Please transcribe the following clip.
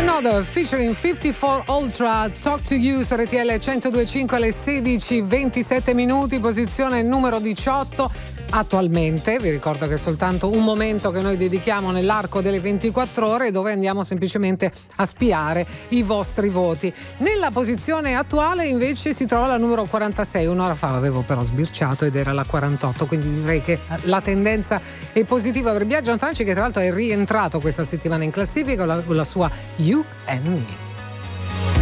Another featuring 54 Ultra, Talk to You su RTL 102.5 alle 16:27, posizione numero 18. Attualmente vi ricordo che è soltanto un momento che noi dedichiamo nell'arco delle 24 ore, dove andiamo semplicemente a spiare i vostri voti. Nella posizione attuale invece si trova la numero 46. Un'ora fa avevo però sbirciato ed era la 48, quindi direi che la tendenza è positiva per Biagio Antracci, che tra l'altro è rientrato questa settimana in classifica con la sua You and Me.